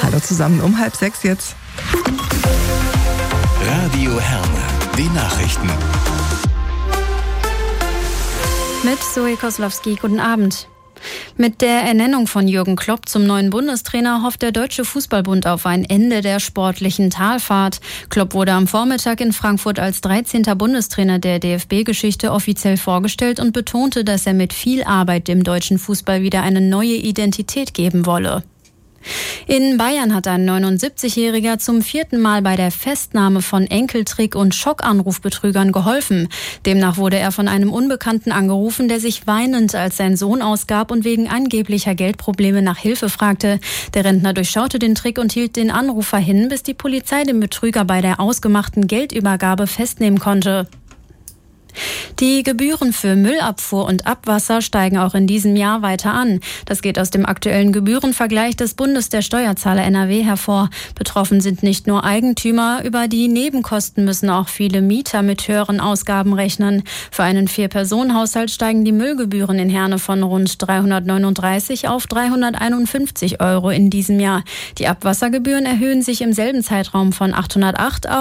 Hallo zusammen, um 5:30 jetzt. Radio Herne, die Nachrichten. Mit Zoe Koslowski, guten Abend. Mit der Ernennung von Jürgen Klopp zum neuen Bundestrainer hofft der Deutsche Fußballbund auf ein Ende der sportlichen Talfahrt. Klopp wurde am Vormittag in Frankfurt als 13. Bundestrainer der DFB-Geschichte offiziell vorgestellt und betonte, dass er mit viel Arbeit dem deutschen Fußball wieder eine neue Identität geben wolle. In Bayern hat ein 79-Jähriger zum 4. Mal bei der Festnahme von Enkeltrick- und Schockanrufbetrügern geholfen. Demnach wurde er von einem Unbekannten angerufen, der sich weinend als sein Sohn ausgab und wegen angeblicher Geldprobleme nach Hilfe fragte. Der Rentner durchschaute den Trick und hielt den Anrufer hin, bis die Polizei den Betrüger bei der ausgemachten Geldübergabe festnehmen konnte. Die Gebühren für Müllabfuhr und Abwasser steigen auch in diesem Jahr weiter an. Das geht aus dem aktuellen Gebührenvergleich des Bundes der Steuerzahler NRW hervor. Betroffen sind nicht nur Eigentümer, über die Nebenkosten müssen auch viele Mieter mit höheren Ausgaben rechnen. Für einen 4-Personen-Haushalt steigen die Müllgebühren in Herne von rund 339 auf 351 € in diesem Jahr. Die Abwassergebühren erhöhen sich im selben Zeitraum von 808 auf